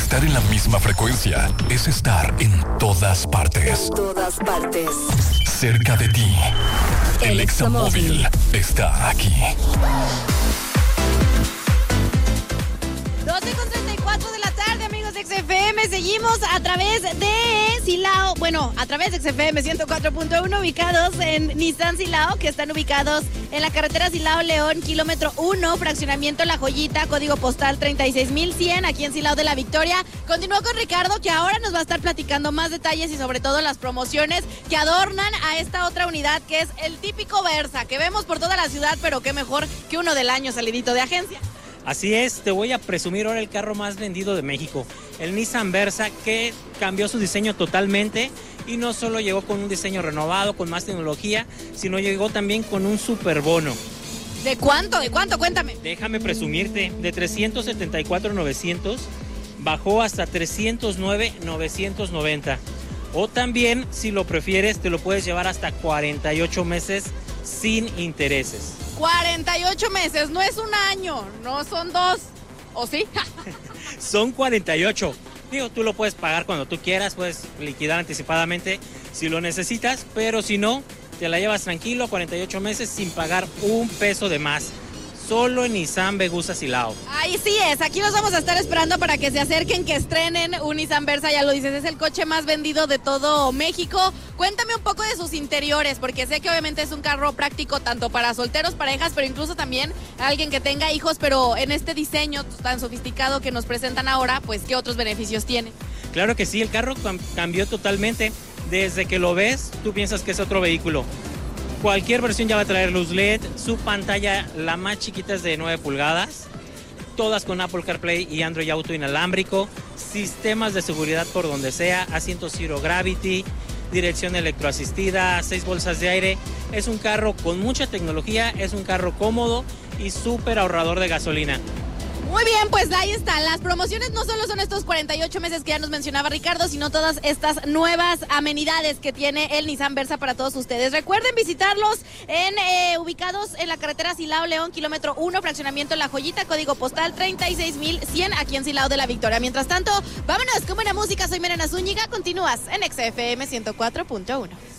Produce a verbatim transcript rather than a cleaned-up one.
Estar en la misma frecuencia es estar en todas partes. En todas partes. Cerca de ti. El Examóvil está aquí. doce con treinta y cuatro de la tarde, amigos de X F M. Seguimos a través de Silao, bueno, a través de X F M ciento cuatro punto uno, ubicados en Nissan Silao, que están ubicados en la carretera Silao León, kilómetro uno, fraccionamiento La Joyita, código postal treinta y seis mil cien, aquí en Silao de la Victoria. Continúo con Ricardo, que ahora nos va a estar platicando más detalles y sobre todo las promociones que adornan a esta otra unidad, que es el típico Versa, que vemos por toda la ciudad, pero qué mejor que uno del año salidito de agencia. Así es, te voy a presumir ahora el carro más vendido de México, el Nissan Versa, que cambió su diseño totalmente y no solo llegó con un diseño renovado, con más tecnología, sino llegó también con un super bono. ¿De cuánto? ¿De cuánto? Cuéntame. Déjame presumirte, de trescientos setenta y cuatro mil novecientos bajó hasta trescientos nueve mil novecientos noventa. O también, si lo prefieres, te lo puedes llevar hasta cuarenta y ocho meses sin intereses. cuarenta y ocho meses, no es un año, no son dos, ¿o sí? Son cuarenta y ocho. Digo, tú lo puedes pagar cuando tú quieras, puedes liquidar anticipadamente si lo necesitas, pero si no, te la llevas tranquilo, cuarenta y ocho meses sin pagar un peso de más. Solo en Nissan Vegusa Silao. Ahí sí es, aquí nos vamos a estar esperando para que se acerquen, que estrenen un Nissan Versa, ya lo dices, es el coche más vendido de todo México. Cuéntame un poco de sus interiores, porque sé que obviamente es un carro práctico tanto para solteros, parejas, pero incluso también alguien que tenga hijos, pero en este diseño tan sofisticado que nos presentan ahora, pues ¿qué otros beneficios tiene? Claro que sí, el carro cambió totalmente. Desde que lo ves, tú piensas que es otro vehículo. Cualquier versión ya va a traer luz L E D, su pantalla la más chiquita es de nueve pulgadas, todas con Apple CarPlay y Android Auto inalámbrico, sistemas de seguridad por donde sea, asientos Zero Gravity, dirección electroasistida, seis bolsas de aire. Es un carro con mucha tecnología, es un carro cómodo y súper ahorrador de gasolina. Muy bien, pues ahí están. Las promociones no solo son estos cuarenta y ocho meses que ya nos mencionaba Ricardo, sino todas estas nuevas amenidades que tiene el Nissan Versa para todos ustedes. Recuerden visitarlos en eh, ubicados en la carretera Silao León, kilómetro uno, fraccionamiento La Joyita, código postal treinta y seis mil cien, aquí en Silao de la Victoria. Mientras tanto, vámonos con buena música. Soy Merena Zúñiga. Continúas en X F M ciento cuatro punto uno.